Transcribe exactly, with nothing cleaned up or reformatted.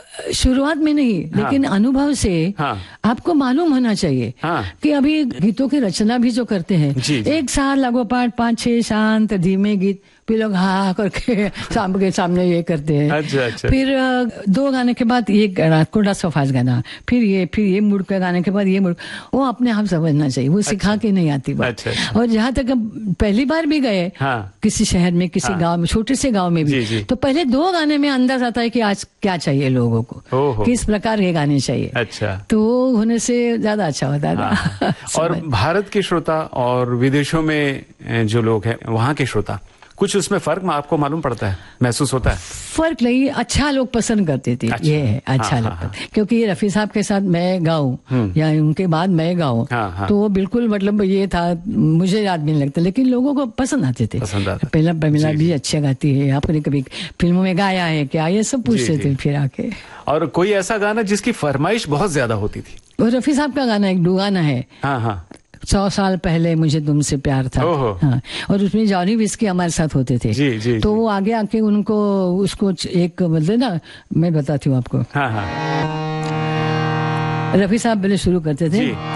शुरुआत में नहीं, हाँ। लेकिन अनुभव से हाँ। आपको मालूम होना चाहिए हाँ। कि अभी गीतों की रचना भी जो करते हैं, जी, जी। एक साथ लागोपाठ पांच छह शांत धीमे गीत, फिर लोग हाँ करके सामने के सामने ये करते हैं। अच्छा, अच्छा। फिर दो गाने के बाद ये गाना कोडा सफाज गाना, फिर ये फिर ये मूड का गाने के बाद ये मूड, वो अपने आप समझना चाहिए, वो सिखा के नहीं आती बात। अच्छा, अच्छा। और जहाँ तक हम पहली बार भी गए हाँ। किसी शहर में, किसी हाँ। गांव में, छोटे से गांव में जी, भी, जी। तो पहले दो गाने में अंदाज आता है कि आज क्या चाहिए लोगों को, ओहो। किस प्रकार के गाने चाहिए। अच्छा। तो वो होने से ज्यादा अच्छा होता था। हाँ। और भारत के श्रोता और विदेशों में जो लोग हैं वहाँ के श्रोता, कुछ उसमें फर्क आपको मालूम पड़ता है, महसूस होता है? फर्क नहीं, अच्छा लोग पसंद करते थे। अच्छा। ये है अच्छा हाँ, लोग हाँ, क्योंकि ये रफी साहब के साथ मैं गाऊं या उनके बाद मैं गाऊं, हाँ, हाँ। तो वो बिल्कुल मतलब ये था, मुझे याद भी नहीं लगता, लेकिन लोगों को पसंद आते थे। पसंद आता। पहला प्रमिला जी, भी जी। अच्छा गाती है, आपने कभी फिल्मों में गाया है क्या, ये सब पूछते जी, थे जी। फिर आके। और कोई ऐसा गाना जिसकी फरमाइश बहुत ज्यादा होती थी? वो रफी साहब का गाना एक गाना है, हाँ हाँ, सौ साल पहले मुझे तुमसे प्यार था। ओहो। हाँ, और उसमें जॉनी विस्की हमारे साथ होते थे। जी, जी, तो जी। वो आगे आके उनको उसको एक मतलब ना, मैं बताती हूँ आपको। हाँ हाँ रफी साहब पहले शुरू करते थे। जी।